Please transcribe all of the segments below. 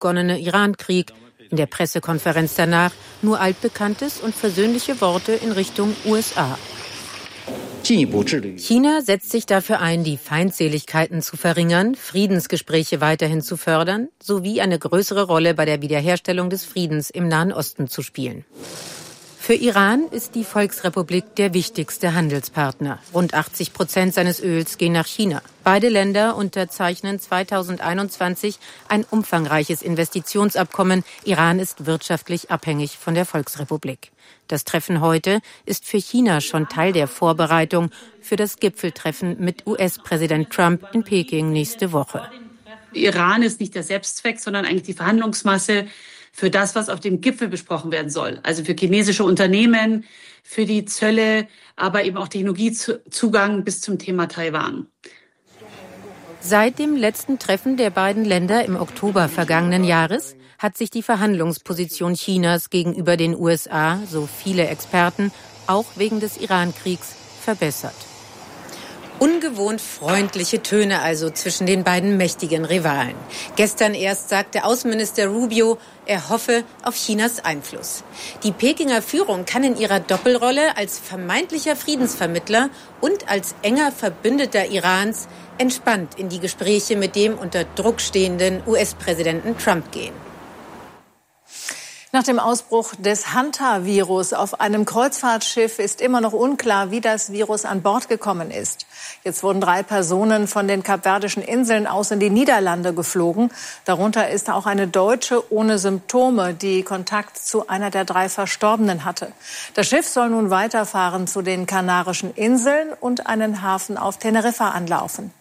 begonnene Iran-Krieg. In der Pressekonferenz danach nur altbekanntes und versöhnliche Worte in Richtung USA. China setzt sich dafür ein, die Feindseligkeiten zu verringern, Friedensgespräche weiterhin zu fördern, sowie eine größere Rolle bei der Wiederherstellung des Friedens im Nahen Osten zu spielen. Für Iran ist die Volksrepublik der wichtigste Handelspartner. Rund 80% seines Öls gehen nach China. Beide Länder unterzeichnen 2021 ein umfangreiches Investitionsabkommen. Iran ist wirtschaftlich abhängig von der Volksrepublik. Das Treffen heute ist für China schon Teil der Vorbereitung für das Gipfeltreffen mit US-Präsident Trump in Peking nächste Woche. Iran ist nicht der Selbstzweck, sondern eigentlich die Verhandlungsmasse für das, was auf dem Gipfel besprochen werden soll. Also für chinesische Unternehmen, für die Zölle, aber eben auch Technologiezugang bis zum Thema Taiwan. Seit dem letzten Treffen der beiden Länder im Oktober vergangenen Jahres hat sich die Verhandlungsposition Chinas gegenüber den USA, so viele Experten, auch wegen des Iran-Kriegs verbessert. Ungewohnt freundliche Töne also zwischen den beiden mächtigen Rivalen. Gestern erst sagte Außenminister Rubio, er hoffe auf Chinas Einfluss. Die Pekinger Führung kann in ihrer Doppelrolle als vermeintlicher Friedensvermittler und als enger Verbündeter Irans entspannt in die Gespräche mit dem unter Druck stehenden US-Präsidenten Trump gehen. Nach dem Ausbruch des Hantavirus auf einem Kreuzfahrtschiff ist immer noch unklar, wie das Virus an Bord gekommen ist. Jetzt wurden 3 Personen von den Kapverdischen Inseln aus in die Niederlande geflogen. Darunter ist auch eine Deutsche ohne Symptome, die Kontakt zu einer der 3 Verstorbenen hatte. Das Schiff soll nun weiterfahren zu den Kanarischen Inseln und einen Hafen auf Teneriffa anlaufen.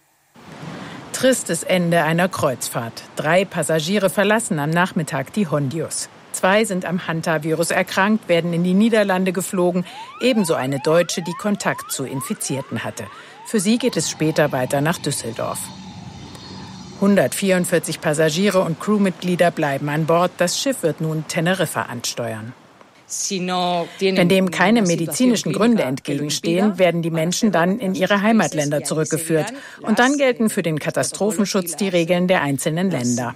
Tristes Ende einer Kreuzfahrt. 3 Passagiere verlassen am Nachmittag die Hondius. 2 sind am Hantavirus erkrankt, werden in die Niederlande geflogen. Ebenso eine Deutsche, die Kontakt zu Infizierten hatte. Für sie geht es später weiter nach Düsseldorf. 144 Passagiere und Crewmitglieder bleiben an Bord. Das Schiff wird nun Teneriffa ansteuern. Wenn dem keine medizinischen Gründe entgegenstehen, werden die Menschen dann in ihre Heimatländer zurückgeführt. Und dann gelten für den Katastrophenschutz die Regeln der einzelnen Länder.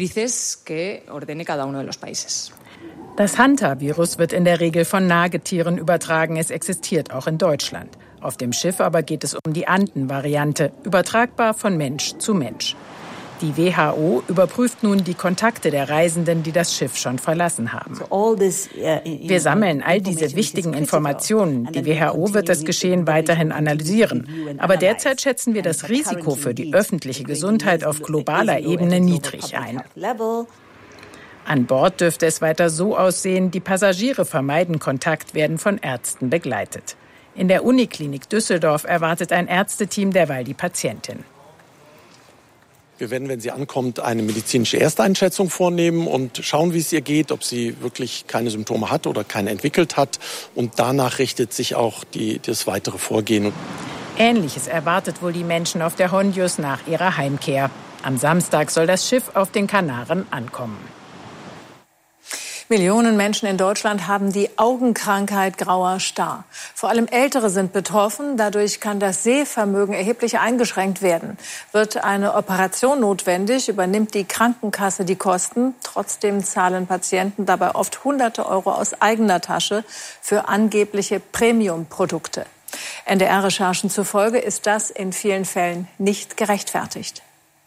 Das Hantavirus wird in der Regel von Nagetieren übertragen. Es existiert auch in Deutschland. Auf dem Schiff aber geht es um die Anden-Variante, übertragbar von Mensch zu Mensch. Die WHO überprüft nun die Kontakte der Reisenden, die das Schiff schon verlassen haben. Wir sammeln all diese wichtigen Informationen. Die WHO wird das Geschehen weiterhin analysieren. Aber derzeit schätzen wir das Risiko für die öffentliche Gesundheit auf globaler Ebene niedrig ein. An Bord dürfte es weiter so aussehen, die Passagiere vermeiden Kontakt, werden von Ärzten begleitet. In der Uniklinik Düsseldorf erwartet ein Ärzteteam derweil die Patientin. Wir werden, wenn sie ankommt, eine medizinische Ersteinschätzung vornehmen und schauen, wie es ihr geht, ob sie wirklich keine Symptome hat oder keine entwickelt hat. Und danach richtet sich auch das weitere Vorgehen. Ähnliches erwartet wohl die Menschen auf der Hondius nach ihrer Heimkehr. Am Samstag soll das Schiff auf den Kanaren ankommen. Millionen Menschen in Deutschland haben die Augenkrankheit grauer Star. Vor allem Ältere sind betroffen. Dadurch kann das Sehvermögen erheblich eingeschränkt werden. Wird eine Operation notwendig, übernimmt die Krankenkasse die Kosten. Trotzdem zahlen Patienten dabei oft Hunderte Euro aus eigener Tasche für angebliche Premium-Produkte. NDR-Recherchen zufolge ist das in vielen Fällen nicht gerechtfertigt.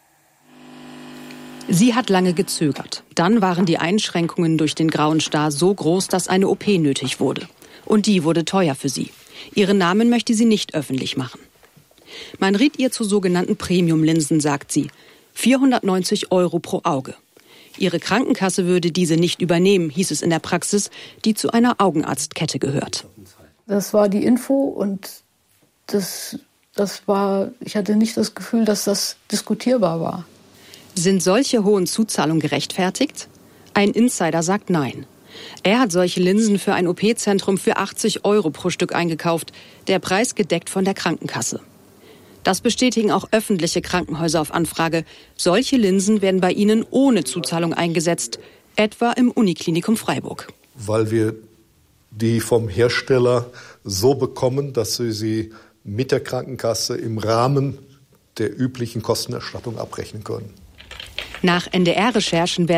Sie hat lange gezögert. Dann waren die Einschränkungen durch den grauen Star so groß, dass eine OP nötig wurde. Und die wurde teuer für sie. Ihren Namen möchte sie nicht öffentlich machen. Man riet ihr zu sogenannten Premium-Linsen, sagt sie. 490 Euro pro Auge. Ihre Krankenkasse würde diese nicht übernehmen, hieß es in der Praxis, die zu einer Augenarztkette gehört. Das war die Info und ich hatte nicht das Gefühl, dass das diskutierbar war. Sind solche hohen Zuzahlungen gerechtfertigt? Ein Insider sagt nein. Er hat solche Linsen für ein OP-Zentrum für 80 Euro pro Stück eingekauft, der Preis gedeckt von der Krankenkasse. Das bestätigen auch öffentliche Krankenhäuser auf Anfrage. Solche Linsen werden bei ihnen ohne Zuzahlung eingesetzt, etwa im Uniklinikum Freiburg. Weil wir die vom Hersteller so bekommen, dass wir sie mit der Krankenkasse im Rahmen der üblichen Kostenerstattung abrechnen können. Nach NDR-Recherchen werden